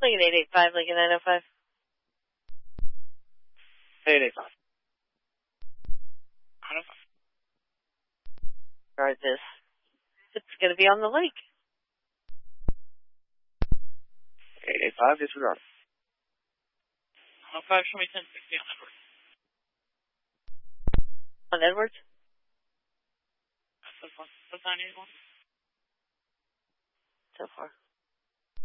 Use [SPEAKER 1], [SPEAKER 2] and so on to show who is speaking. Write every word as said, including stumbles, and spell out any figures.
[SPEAKER 1] Lincoln eight eight five, Lincoln nine oh five.
[SPEAKER 2] eight eight five. nine oh five.
[SPEAKER 1] Guard this. It's going to be on the lake.
[SPEAKER 2] eight eight five, disregard.
[SPEAKER 3] nine oh five, show me ten sixty on Edwards.
[SPEAKER 1] On Edwards?
[SPEAKER 3] That's nine eight one.
[SPEAKER 1] So far.